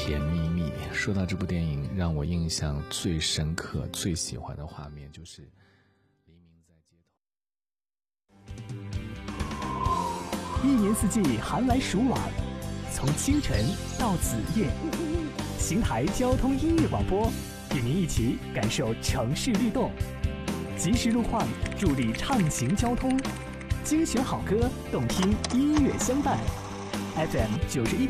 甜蜜蜜。说到这部电影，让我印象最深刻、最喜欢的画面就是黎明在街头。 一年四季，寒来暑往，从清晨到子夜，邢台交通音乐广播与您一起感受城市律动，及时路况，助力畅行交通，精选好歌，动听音乐相伴。FM 91.1